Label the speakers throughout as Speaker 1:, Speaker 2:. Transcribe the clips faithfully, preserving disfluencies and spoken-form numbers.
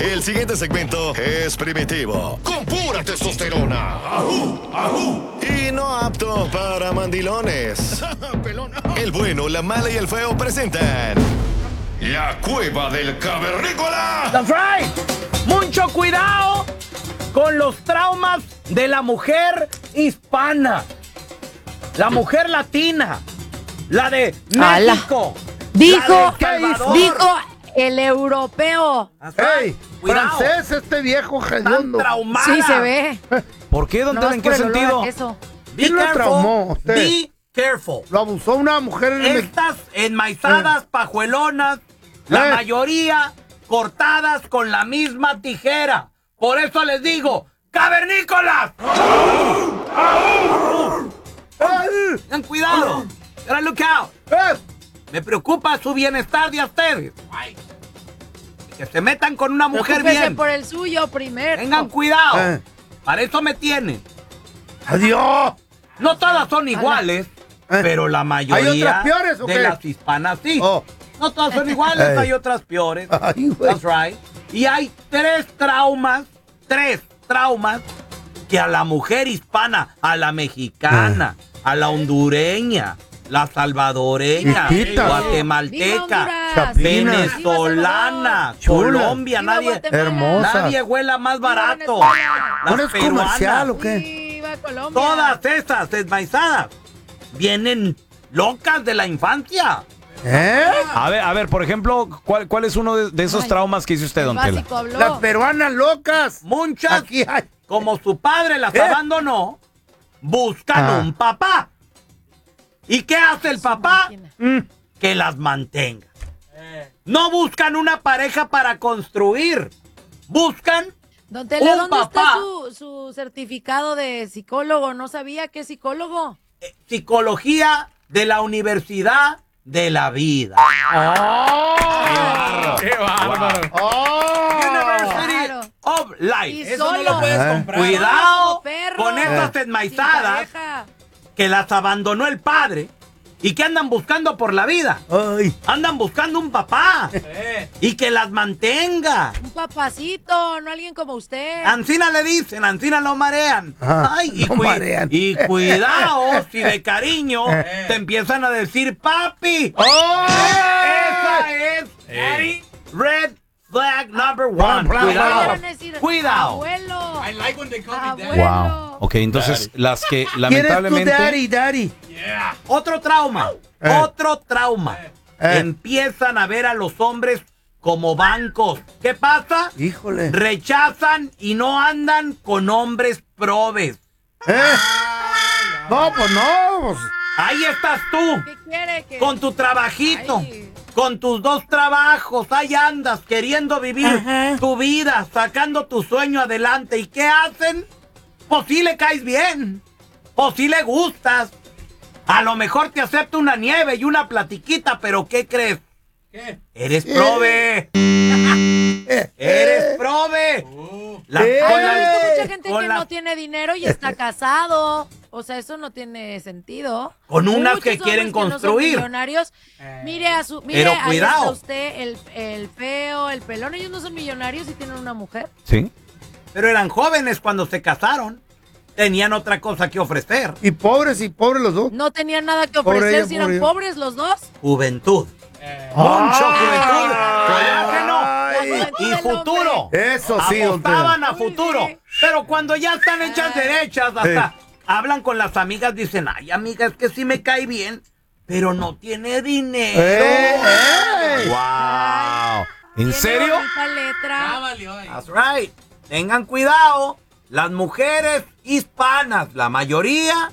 Speaker 1: El siguiente segmento es primitivo, con pura testosterona. ¡Ajú! ¡Ajú! Y no apto para mandilones. El bueno, la mala y el feo presentan La Cueva del Cavernícola.
Speaker 2: That's right. Mucho cuidado con los traumas de la mujer hispana, la mujer latina, la de México.
Speaker 3: Dijo,
Speaker 2: la de El Salvador.
Speaker 3: dijo el europeo.
Speaker 4: ¡Ey!
Speaker 2: Cuidado.
Speaker 4: Francés, este viejo
Speaker 2: Tan
Speaker 4: hediondo.
Speaker 2: traumada.
Speaker 3: Sí, se ve.
Speaker 5: ¿Por qué, don
Speaker 3: No
Speaker 5: Tela? ¿En qué sentido?
Speaker 3: Eso.
Speaker 2: Be
Speaker 4: ¿Quién lo
Speaker 2: careful.
Speaker 4: traumó, usted?
Speaker 2: Be careful.
Speaker 4: Lo abusó una mujer en el...
Speaker 2: Estas enmaizadas, pajuelonas, la
Speaker 4: Eh.
Speaker 2: mayoría cortadas con la misma tijera. Por eso les digo, ¡cavernícolas! Ten cuidado. Gotta look out.
Speaker 4: ¡Eh!
Speaker 2: Me preocupa su bienestar de ustedes. Que se metan con una mujer
Speaker 3: Preocúpese
Speaker 2: bien.
Speaker 3: por el suyo primero.
Speaker 2: Tengan cuidado.
Speaker 4: Eh.
Speaker 2: Para eso me tienen.
Speaker 4: ¡Adiós!
Speaker 2: No todas son iguales,
Speaker 4: Eh.
Speaker 2: pero la mayoría
Speaker 4: ¿Hay otras peores o
Speaker 2: de
Speaker 4: qué?
Speaker 2: las hispanas sí.
Speaker 4: Oh.
Speaker 2: No todas son iguales,
Speaker 4: Ey.
Speaker 2: hay otras peores.
Speaker 4: Ay, güey.
Speaker 2: That's right. Y hay tres traumas, tres traumas que a la mujer hispana, a la mexicana,
Speaker 4: Ah.
Speaker 2: a la hondureña, la salvadoreña,
Speaker 4: Chiquita.
Speaker 2: guatemalteca,
Speaker 3: Viva Honduras.
Speaker 4: Chapina.
Speaker 2: venezolana,
Speaker 4: Chula.
Speaker 2: Colombia,
Speaker 3: Viva
Speaker 2: nadie,
Speaker 3: Guatemala.
Speaker 4: Hermosa.
Speaker 2: nadie huela más
Speaker 3: Viva
Speaker 2: barato.
Speaker 3: Venezuela.
Speaker 2: Las
Speaker 4: ¿No es
Speaker 2: peruanas.
Speaker 4: comercial o qué?
Speaker 3: Viva Colombia.
Speaker 2: Todas esas desmaizadas vienen locas de la infancia.
Speaker 4: ¿Eh?
Speaker 5: A ver, a ver, por ejemplo, ¿cuál, cuál es uno de, de esos
Speaker 3: Ay,
Speaker 5: traumas que dice usted,
Speaker 3: El
Speaker 5: don Tela?
Speaker 3: básico habló.
Speaker 4: Las peruanas locas.
Speaker 2: Muchas,
Speaker 4: Aquí hay.
Speaker 2: como su padre las
Speaker 4: ¿Eh?
Speaker 2: abandonó, buscan
Speaker 4: Ah.
Speaker 2: un papá. ¿Y qué hace el papá?
Speaker 3: máquina.
Speaker 4: Mm.
Speaker 2: Que las mantenga. No buscan una pareja para construir. Buscan
Speaker 3: Don Tela,
Speaker 2: Un
Speaker 3: ¿dónde
Speaker 2: papá.
Speaker 3: está su, su certificado de psicólogo? No sabía que es psicólogo.
Speaker 2: eh, psicología de la Universidad de la Vida.
Speaker 5: ¡Qué bárbaro!
Speaker 4: ¡Oh!
Speaker 2: University
Speaker 3: Claro.
Speaker 2: of Life.
Speaker 3: Y
Speaker 2: Eso
Speaker 3: solo.
Speaker 2: no lo puedes
Speaker 4: Ah.
Speaker 2: comprar. Cuidado
Speaker 3: Como perro.
Speaker 2: con estas
Speaker 3: Sin
Speaker 2: enmaizadas
Speaker 3: pareja.
Speaker 2: que las abandonó el padre y que andan buscando por la vida.
Speaker 4: ¡Ay!
Speaker 2: Andan buscando un papá y que las mantenga.
Speaker 3: Un papacito, no alguien como usted.
Speaker 2: Ancina le dicen, Ancina lo marean.
Speaker 4: Ajá,
Speaker 2: Ay, y,
Speaker 4: lo
Speaker 2: cui-
Speaker 4: marean.
Speaker 2: y cuidado si de cariño te empiezan a decir papi.
Speaker 4: ¡Oh!
Speaker 2: Esa es Daddy Red Flag number one.
Speaker 4: Plan, plan,
Speaker 2: Cuidado.
Speaker 3: Quieren decir,
Speaker 2: Cuidado.
Speaker 3: Abuelo.
Speaker 6: I like when they call me daddy.
Speaker 3: Abuelo.
Speaker 5: Wow. Ok, entonces las que
Speaker 4: ¿Quién es tu
Speaker 5: lamentablemente...
Speaker 4: daddy, daddy?
Speaker 2: Otro trauma.
Speaker 4: Eh.
Speaker 2: Otro trauma.
Speaker 4: Eh.
Speaker 2: Empiezan a ver a los hombres como bancos. ¿Qué pasa?
Speaker 4: Híjole.
Speaker 2: Rechazan y no andan con hombres probes.
Speaker 4: ¿Eh? No, pues no. Pues.
Speaker 2: Ahí estás tú,
Speaker 3: ¿Qué quiere? Que...
Speaker 2: con tu trabajito,
Speaker 3: Ay.
Speaker 2: con tus dos trabajos. Ahí andas queriendo vivir
Speaker 4: Ajá.
Speaker 2: tu vida, sacando tu sueño adelante. ¿Y qué hacen? Pues sí le caes bien, pues sí le gustas. A lo mejor te acepta una nieve y una platiquita, pero ¿qué crees?
Speaker 6: ¿Qué?
Speaker 2: Eres prove.
Speaker 4: Eh,
Speaker 2: Eres prove. La-
Speaker 4: Eh.
Speaker 2: con
Speaker 3: Hay
Speaker 2: la-
Speaker 3: mucha gente
Speaker 2: con
Speaker 3: que
Speaker 2: la-
Speaker 3: no tiene dinero y está casado. O sea, eso no tiene sentido.
Speaker 2: Con unas
Speaker 3: Muchos
Speaker 2: que
Speaker 3: hombres
Speaker 2: quieren
Speaker 3: no son
Speaker 2: construir.
Speaker 3: millonarios. Mire a su, mire,
Speaker 2: Pero
Speaker 3: ahí
Speaker 2: cuidado.
Speaker 3: está usted, el, el feo, el pelón. Ellos no son millonarios y tienen una mujer.
Speaker 5: Sí.
Speaker 2: Pero eran jóvenes cuando se casaron. Tenían otra cosa que ofrecer.
Speaker 4: Y pobres y pobres los dos.
Speaker 3: No tenían nada que
Speaker 4: Pobre
Speaker 3: ofrecer
Speaker 4: ella,
Speaker 3: si
Speaker 4: pobre
Speaker 3: eran
Speaker 4: ella.
Speaker 3: pobres los dos.
Speaker 2: Juventud.
Speaker 6: Eh,
Speaker 2: Mucho
Speaker 4: Ay.
Speaker 2: juventud. Colágeno.
Speaker 4: Ay.
Speaker 3: La juventud
Speaker 2: Y
Speaker 3: del
Speaker 2: futuro.
Speaker 3: hombre.
Speaker 4: Eso sí, don Tela.
Speaker 2: Apostaban a
Speaker 3: Muy
Speaker 2: futuro.
Speaker 3: bien.
Speaker 2: Pero cuando ya están hechas
Speaker 3: Ay.
Speaker 2: derechas, hasta hablan con las amigas, dicen, ay, amiga, es que sí me cae bien, pero no tiene dinero.
Speaker 4: ¡Eh! ¡Eh!
Speaker 5: ¡Wow! ¿En
Speaker 3: Tiene
Speaker 5: serio?
Speaker 3: bonita letra.
Speaker 6: ya valió. eh.
Speaker 2: That's right. Tengan cuidado. Las mujeres hispanas, la mayoría,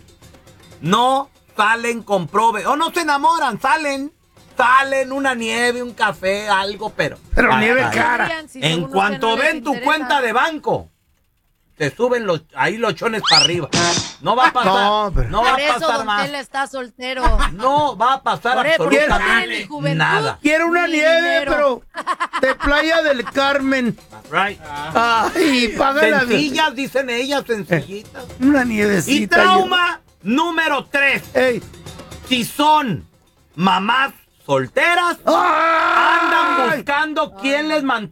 Speaker 2: no salen con prove. O no se enamoran, salen. Salen una nieve, un café, algo, pero...
Speaker 4: Pero
Speaker 2: Ay,
Speaker 4: nieve
Speaker 2: ay.
Speaker 4: cara.
Speaker 3: Si
Speaker 2: En
Speaker 3: según
Speaker 2: cuanto
Speaker 3: usted no les
Speaker 2: ven tu
Speaker 3: interesa.
Speaker 2: cuenta de banco, te suben los, ahí los chones para arriba. No va a pasar.
Speaker 4: No,
Speaker 2: No,
Speaker 4: pero-
Speaker 2: va
Speaker 3: Por
Speaker 2: a
Speaker 3: eso
Speaker 2: pasar
Speaker 3: Don
Speaker 2: más.
Speaker 3: Tela está soltero.
Speaker 2: No va a pasar
Speaker 3: Por, por eso tiene ni
Speaker 2: absolutamente
Speaker 3: juventud.
Speaker 2: nada.
Speaker 4: Quiero una
Speaker 3: ni
Speaker 4: nieve,
Speaker 3: dinero.
Speaker 4: pero de Playa del Carmen.
Speaker 2: Right.
Speaker 4: Ay, págala.
Speaker 2: Sencillas, dicen ellas, sencillitas.
Speaker 4: Una nievecita.
Speaker 2: Y trauma número tres.
Speaker 4: Ey.
Speaker 2: Si son mamás solteras,
Speaker 4: ¡Ay!
Speaker 2: andan buscando quién les mantenga